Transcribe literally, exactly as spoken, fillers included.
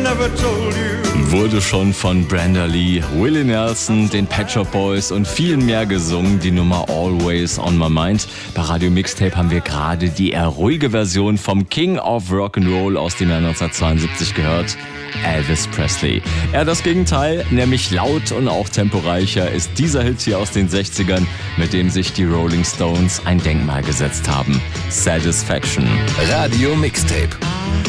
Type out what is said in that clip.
never told you. Wurde schon von Brenda Lee, Willie Nelson, den Pet Shop Boys und vielen mehr gesungen, die Nummer Always on My Mind. Bei Radio Mixtape haben wir gerade die eher ruhige Version vom King of Rock'n'Roll aus dem Jahr neunzehnhundertzweiundsiebzig gehört, Elvis Presley. Eher das Gegenteil, nämlich laut und auch temporeicher ist dieser Hit hier aus den sechzigern, mit dem sich die Rolling Stones ein Denkmal gesetzt haben. Satisfaction. Radio Mixtape.